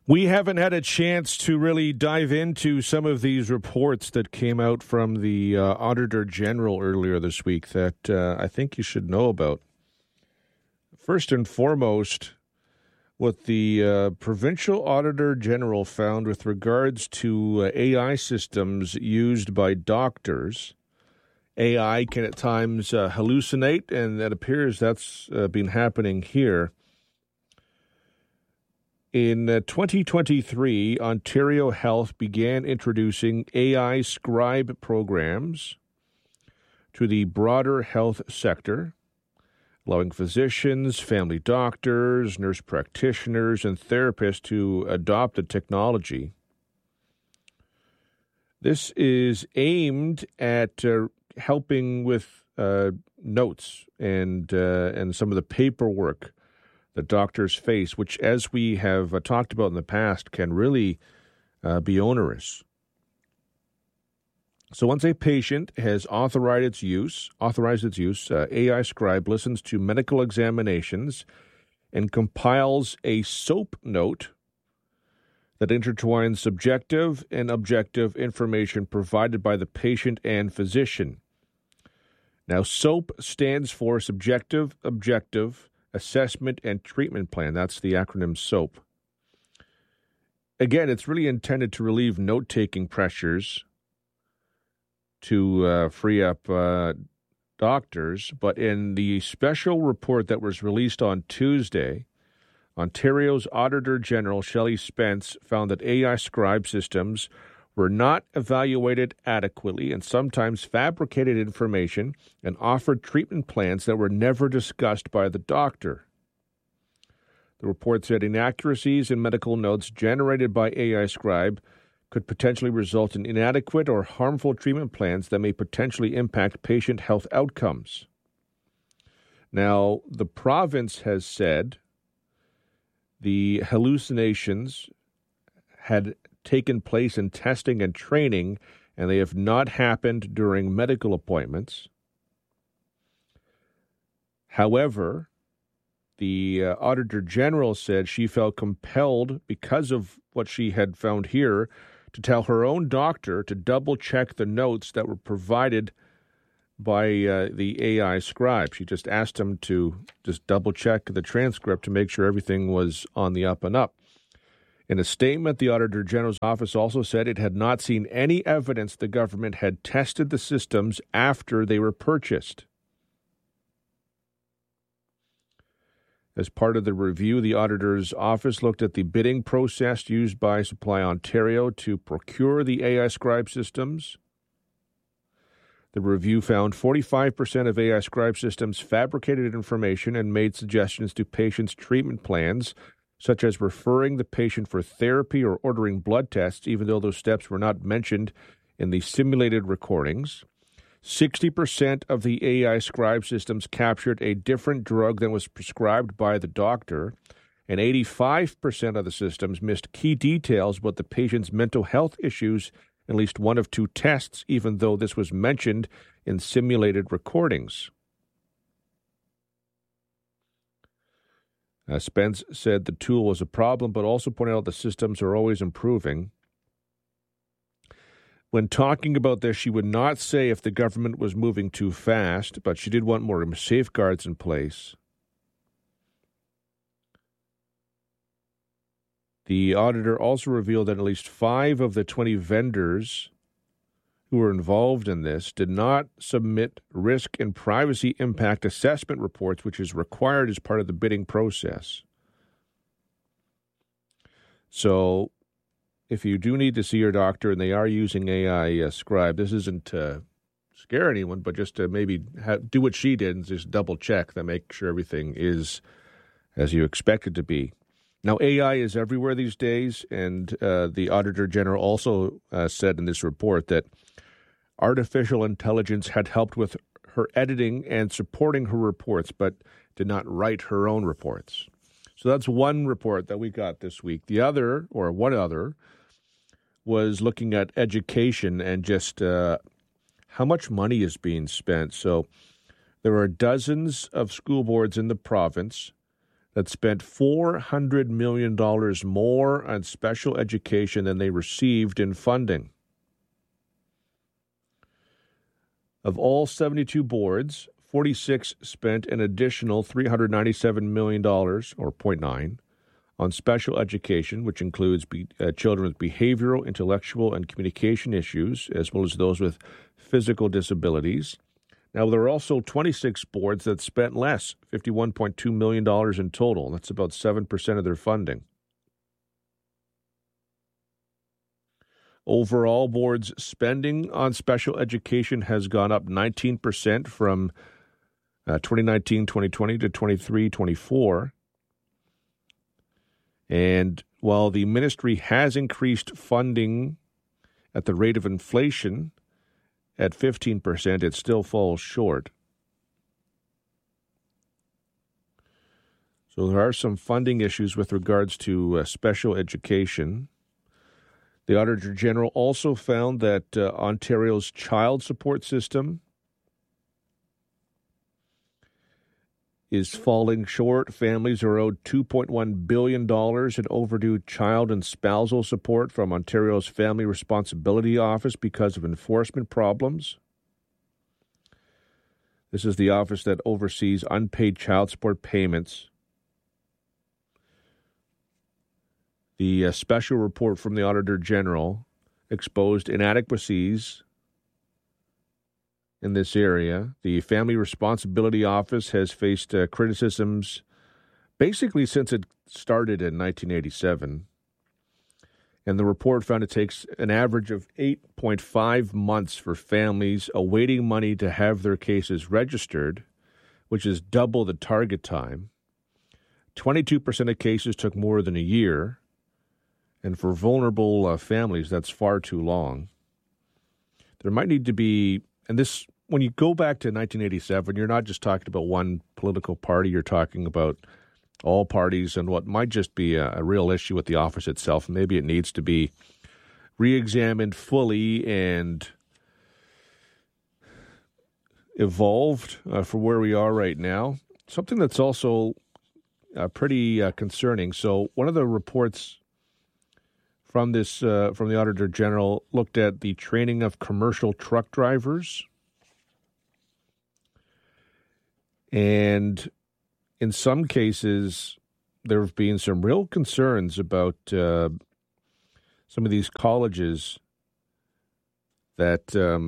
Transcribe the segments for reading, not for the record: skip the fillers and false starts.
We haven't had a chance to really dive into some of these reports that came out from the Auditor General earlier this week that I think you should know about. First and foremost, what the Provincial Auditor General found with regards to AI systems used by doctors. AI can at times hallucinate, and it appears that's been happening here. In 2023, Ontario Health began introducing AI scribe programs to the broader health sector, allowing physicians, family doctors, nurse practitioners, and therapists to adopt the technology. This is aimed at helping with notes and some of the paperwork that doctors face, which, as we have talked about in the past, can really be onerous. So once a patient has authorized its use, AI Scribe listens to medical examinations and compiles a SOAP note that intertwines subjective and objective information provided by the patient and physician. Now, SOAP stands for Subjective, Objective, Assessment and Treatment Plan. That's the acronym SOAP. Again, it's really intended to relieve note-taking pressures to free up doctors. But in the special report that was released on Tuesday, Ontario's Auditor General Shelley Spence found that AI scribe systems were not evaluated adequately and sometimes fabricated information and offered treatment plans that were never discussed by the doctor. The report said inaccuracies in medical notes generated by AI Scribe could potentially result in inadequate or harmful treatment plans that may potentially impact patient health outcomes. Now, the province has said the hallucinations had taken place in testing and training, and they have not happened during medical appointments. However, the Auditor General said she felt compelled, because of what she had found here, to tell her own doctor to double-check the notes that were provided by the AI scribe. She just asked him to just double-check the transcript to make sure everything was on the up and up. In a statement, the Auditor General's office also said it had not seen any evidence the government had tested the systems after they were purchased. As part of the review, the Auditor's office looked at the bidding process used by Supply Ontario to procure the AI Scribe systems. The review found 45% of AI Scribe systems fabricated information and made suggestions to patients' treatment plans, such as referring the patient for therapy or ordering blood tests, even though those steps were not mentioned in the simulated recordings. 60% of the AI Scribe systems captured a different drug than was prescribed by the doctor, and 85% of the systems missed key details about the patient's mental health issues in at least one of two tests, even though this was mentioned in simulated recordings. Spence said the tool was a problem, but also pointed out the systems are always improving. When talking about this, she would not say if the government was moving too fast, but she did want more safeguards in place. The auditor also revealed that at least 5 of the 20 vendors who were involved in this did not submit risk and privacy impact assessment reports, which is required as part of the bidding process. So if you do need to see your doctor and they are using AI Scribe, this isn't to scare anyone, but just to maybe do what she did and just double check to make sure everything is as you expect it to be. Now, AI is everywhere these days, and the Auditor General also said in this report that artificial intelligence had helped with her editing and supporting her reports, but did not write her own reports. So that's one report that we got this week. The other, or one other, was looking at education and just how much money is being spent. So there are dozens of school boards in the province that spent $400 million more on special education than they received in funding. Of all 72 boards, 46 spent an additional $397 million, or 0.9, on special education, which includes children with behavioral, intellectual, and communication issues, as well as those with physical disabilities. Now, there are also 26 boards that spent less, $51.2 million in total. That's about 7% of their funding. Overall, boards' spending on special education has gone up 19% from 2019-2020 to 23-24. And while the ministry has increased funding at the rate of inflation at 15%, it still falls short. So there are some funding issues with regards to special education. The Auditor General also found that Ontario's child support system is falling short. Families are owed $2.1 billion in overdue child and spousal support from Ontario's Family Responsibility Office because of enforcement problems. This is the office that oversees unpaid child support payments. The special report from the Auditor General exposed inadequacies in this area. The Family Responsibility Office has faced criticisms basically since it started in 1987. And the report found it takes an average of 8.5 months for families awaiting money to have their cases registered, which is double the target time. 22% of cases took more than a year. And for vulnerable families, that's far too long. There might need to be, and this, when you go back to 1987, you're not just talking about one political party, you're talking about all parties and what might just be a real issue with the office itself. Maybe it needs to be re-examined fully and evolved for where we are right now. Something that's also pretty concerning. So one of the reports from the Auditor General looked at the training of commercial truck drivers. And in some cases, there have been some real concerns about some of these colleges that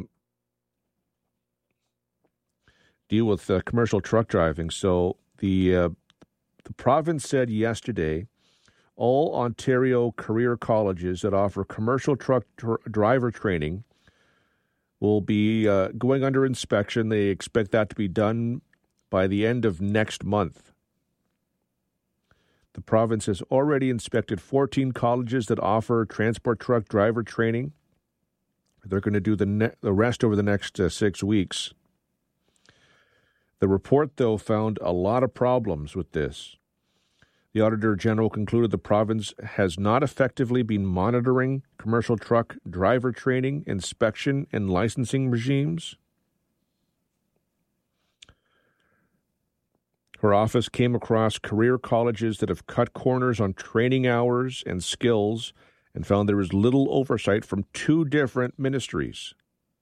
deal with commercial truck driving. So the province said yesterday all Ontario career colleges that offer commercial truck driver training will be going under inspection. They expect that to be done by the end of next month. The province has already inspected 14 colleges that offer transport truck driver training. They're going to do the rest over the next 6 weeks. The report, though, found a lot of problems with this. The Auditor General concluded the province has not effectively been monitoring commercial truck driver training, inspection, and licensing regimes. Her office came across career colleges that have cut corners on training hours and skills and found there was little oversight from 2 different ministries.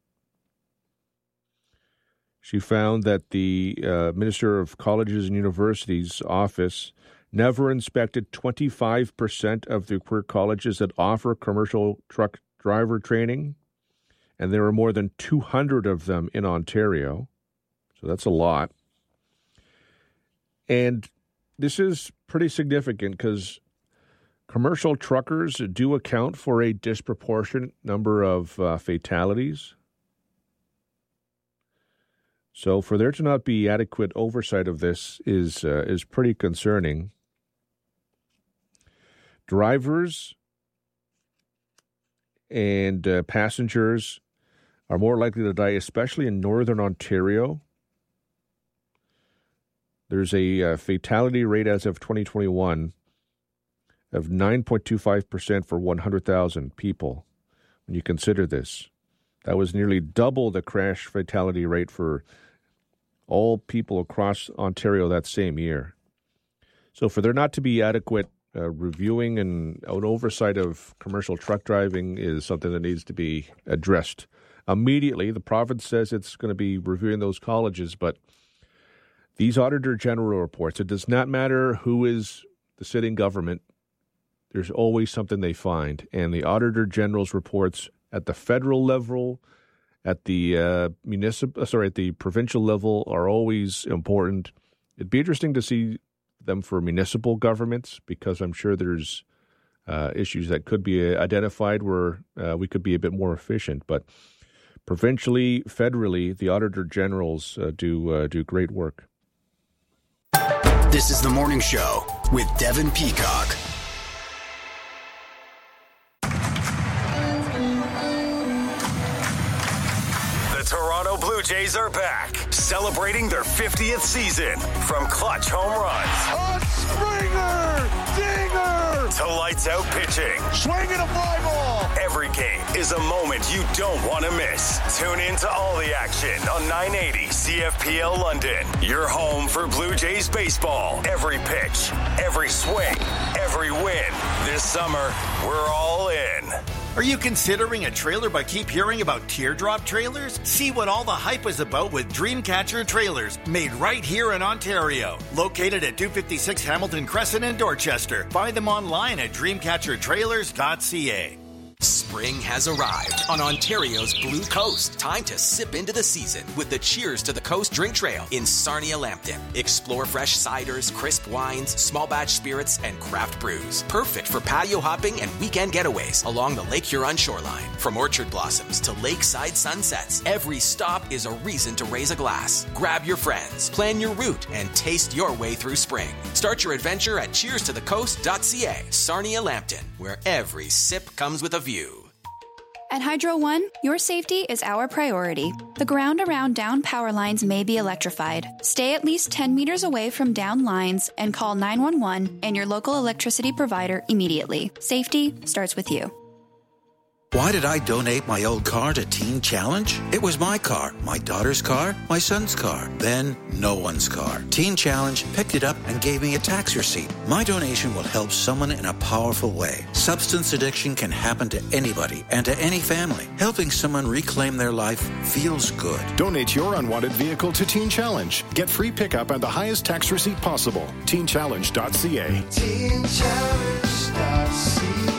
She found that the Minister of Colleges and Universities office never inspected 25% of the career colleges that offer commercial truck driver training, and there are more than 200 of them in Ontario. So that's a lot. And this is pretty significant because commercial truckers do account for a disproportionate number of fatalities. So for there to not be adequate oversight of this is pretty concerning. Drivers and passengers are more likely to die, especially in Northern Ontario. There's a fatality rate as of 2021 of 9.25% for 100,000 people. When you consider this, that was nearly double the crash fatality rate for all people across Ontario that same year. So for there not to be adequate reviewing and an oversight of commercial truck driving is something that needs to be addressed immediately. The province says it's going to be reviewing those colleges, but these Auditor General reports, it does not matter who is the sitting government, there's always something they find. And the Auditor General's reports at the federal level, at the at the provincial level are always important. It'd be interesting to see them for municipal governments, because I'm sure there's issues that could be identified where we could be a bit more efficient. But provincially, federally, the Auditor Generals do great work. This is The Morning Show with Devin Peacock. Toronto Blue Jays are back, celebrating their 50th season. From clutch home runs, a Springer, dinger, to lights out pitching, swinging a fly ball. Every game is a moment you don't want to miss. Tune in to all the action on 980 CFPL London. Your home for Blue Jays baseball. Every pitch, every swing, every win. This summer, we're all in. Are you considering a trailer but keep hearing about teardrop trailers? See what all the hype is about with Dreamcatcher Trailers, made right here in Ontario. Located at 256 Hamilton Crescent in Dorchester. Find them online at dreamcatchertrailers.ca. Spring has arrived on Ontario's Blue Coast. Time to sip into the season with the Cheers to the Coast drink trail in Sarnia Lambton. Explore fresh ciders, crisp wines, small batch spirits, and craft brews. Perfect for patio hopping and weekend getaways along the Lake Huron shoreline. From orchard blossoms to lakeside sunsets, every stop is a reason to raise a glass. Grab your friends, plan your route, and taste your way through spring. Start your adventure at cheerstothecoast.ca. Sarnia Lambton, where every sip comes with a view. At Hydro One, your safety is our priority. The ground around down power lines may be electrified. Stay at least 10 meters away from down lines and call 911 and your local electricity provider immediately. Safety starts with you. Why did I donate my old car to Teen Challenge? It was my car, my daughter's car, my son's car, then no one's car. Teen Challenge picked it up and gave me a tax receipt. My donation will help someone in a powerful way. Substance addiction can happen to anybody and to any family. Helping someone reclaim their life feels good. Donate your unwanted vehicle to Teen Challenge. Get free pickup and the highest tax receipt possible. TeenChallenge.ca. TeenChallenge.ca.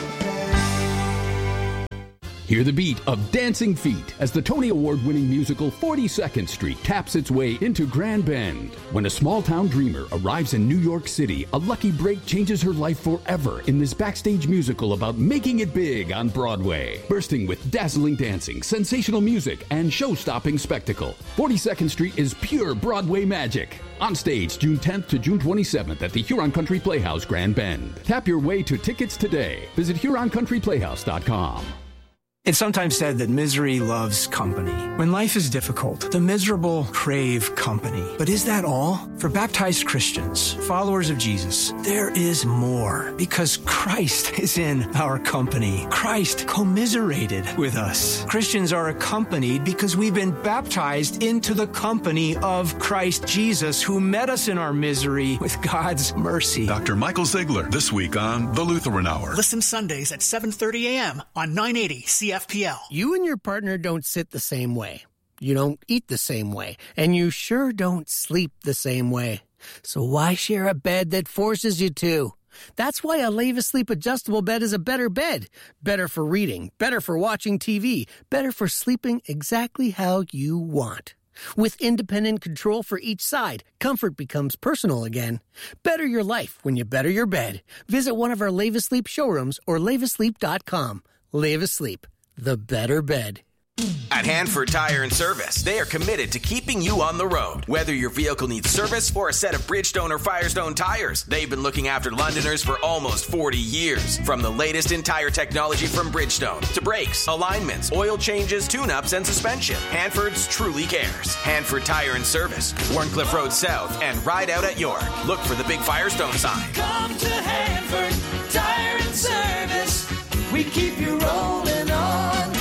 Hear the beat of Dancing Feet as the Tony Award-winning musical 42nd Street taps its way into Grand Bend. When a small-town dreamer arrives in New York City, a lucky break changes her life forever in this backstage musical about making it big on Broadway. Bursting with dazzling dancing, sensational music, and show-stopping spectacle, 42nd Street is pure Broadway magic. On stage June 10th to June 27th at the Huron Country Playhouse, Grand Bend. Tap your way to tickets today. Visit HuronCountryPlayhouse.com. It's sometimes said that misery loves company. When life is difficult, the miserable crave company. But is that all? For baptized Christians, followers of Jesus, there is more, because Christ is in our company. Christ commiserated with us. Christians are accompanied because we've been baptized into the company of Christ Jesus, who met us in our misery with God's mercy. Dr. Michael Ziegler, this week on The Lutheran Hour. Listen Sundays at 7:30 a.m. on 980 CFPL. You and your partner don't sit the same way. You don't eat the same way. And you sure don't sleep the same way. So why share a bed that forces you to? That's why a Leva Sleep adjustable bed is a better bed. Better for reading, better for watching TV, better for sleeping exactly how you want. With independent control for each side, comfort becomes personal again. Better your life when you better your bed. Visit one of our Leva Sleep showrooms or levasleep.com. Leva Sleep, the better bed. At Hanford Tire and Service, they are committed to keeping you on the road. Whether your vehicle needs service or a set of Bridgestone or Firestone tires, they've been looking after Londoners for almost 40 years. From the latest in tire technology from Bridgestone to brakes, alignments, oil changes, tune-ups, and suspension, Hanford's truly cares. Hanford Tire and Service, Warncliffe Road South, and Ride Out at York. Look for the big Firestone sign. Come to Hanford Tire and Service. We keep you rolling on.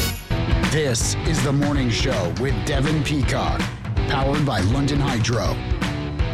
This is The Morning Show with Devin Peacock, powered by London Hydro.